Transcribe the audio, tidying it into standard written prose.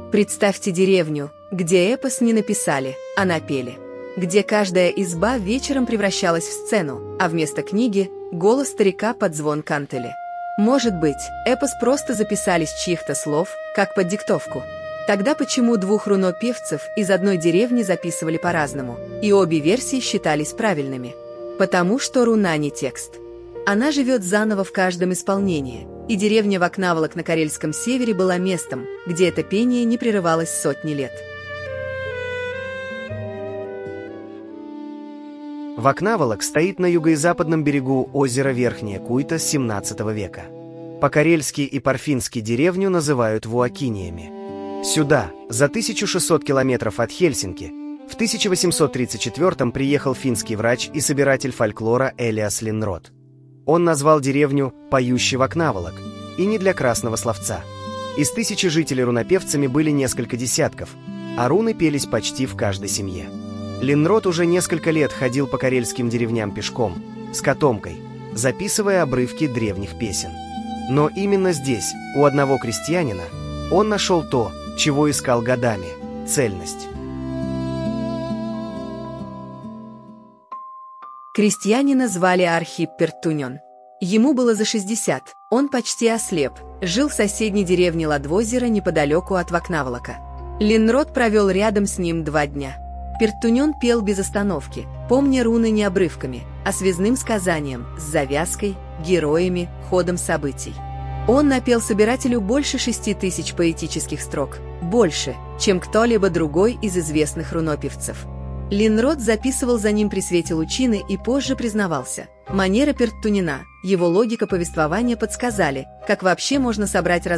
Представьте деревню, где эпос не написали, а напели. Где каждая изба вечером превращалась в сцену, а вместо книги – голос старика под звон кантели. Может быть, эпос просто записали с чьих-то слов, как под диктовку. Тогда почему двух руно-певцев из одной деревни записывали по-разному, и обе версии считались правильными? Потому что руна не текст. Она живет заново в каждом исполнении, и деревня Вакнаволок на Карельском севере была местом, где это пение не прерывалось сотни лет. Вакнаволок стоит на юго-западном берегу озера Верхняя Куйта с 17 века. По-карельски и по-фински деревню называют Вуакиниями. Сюда, за 1600 километров от Хельсинки, в 1834 приехал финский врач и собиратель фольклора Элиас Линнрот. Он назвал деревню «Поющий Вакнаволок», и не для красного словца. Из 1000 жителей рунопевцами были несколько десятков, а руны пелись почти в каждой семье. Линнрот уже несколько лет ходил по карельским деревням пешком, с котомкой, записывая обрывки древних песен. Но именно здесь, у одного крестьянина, он нашел то, чего искал годами – цельность. Крестьянина звали Архип Пертунен. Ему было за 60, он почти ослеп, жил в соседней деревне Ладвозера неподалеку от Вакнаволока. Линнрот провел рядом с ним 2 дня. Пертунен пел без остановки, помня руны не обрывками, а связным сказанием, с завязкой, героями, ходом событий. Он напел собирателю больше 6000 поэтических строк, больше, чем кто-либо другой из известных рунопевцев. Линнрот записывал за ним при свете лучины и позже признавался. Манера Пертунена, его логика повествования подсказали, как вообще можно собрать